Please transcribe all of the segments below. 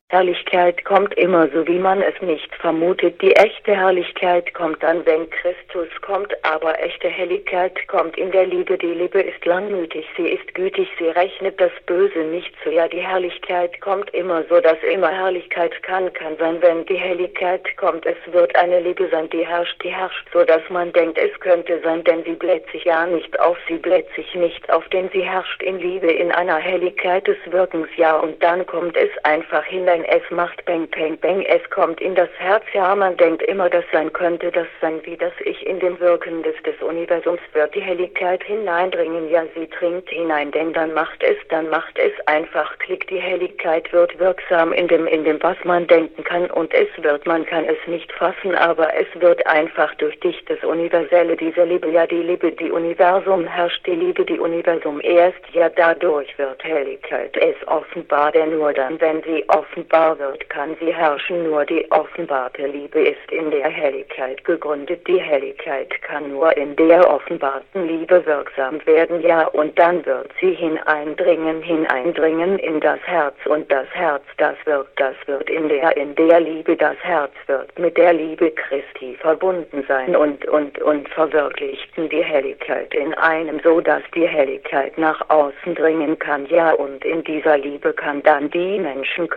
Herrlichkeit kommt immer so, wie man es nicht vermutet. Die echte Herrlichkeit kommt dann, wenn Christus kommt, aber echte Helligkeit kommt in der Liebe. Die Liebe ist langmütig, sie ist gütig, sie rechnet das Böse nicht zu. Ja, die Herrlichkeit kommt immer so, dass immer Herrlichkeit kann sein, wenn die Helligkeit kommt. Es wird eine Liebe sein, die herrscht, so dass man denkt, es könnte sein, denn sie bläht sich ja nicht auf, sie bläht sich nicht auf, denn sie herrscht in Liebe, in einer Helligkeit des Wirkens, ja, und dann kommt es einfach hinein. Es macht Bang, Bang, Bang, es kommt in das Herz, ja, man denkt immer, das sein könnte, das sein wie das Ich in dem Wirken des Universums wird die Helligkeit hineindringen, ja, sie dringt hinein, denn dann macht es einfach Klick, die Helligkeit wird wirksam in dem, was man denken kann und man kann es nicht fassen, aber es wird einfach durch dich, das Universelle, diese Liebe, ja, die Liebe, die Universum herrscht, die Liebe, die Universum erst, ja, dadurch wird Helligkeit es offenbar, denn nur dann, wenn sie offenbar wird, kann sie herrschen. Nur die offenbarte Liebe ist in der Helligkeit gegründet. Die Helligkeit kann nur in der offenbarten Liebe wirksam werden. Ja, und dann wird sie hineindringen in das Herz. Und das Herz, das wird in der Liebe, das Herz wird mit der Liebe Christi verbunden sein und verwirklichten die Helligkeit in einem, so dass die Helligkeit nach außen dringen kann. Ja, und in dieser Liebe kann dann die Menschen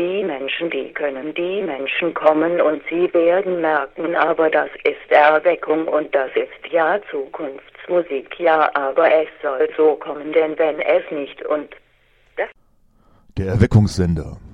kommen und sie werden merken, aber das ist Erweckung und das ist ja Zukunftsmusik, ja, aber es soll so kommen, denn wenn es nicht und das der Erweckungssender.